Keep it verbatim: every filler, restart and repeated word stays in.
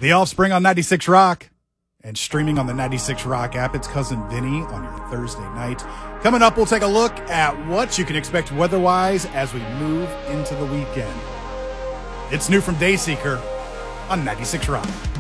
The Offspring on ninety-six Rock, and streaming on the ninety-six Rock app, it's Cousin Vinny on your Thursday night. Coming up, we'll take a look at what you can expect weather-wise as we move into the weekend. It's new from Dayseeker on ninety-six Rock.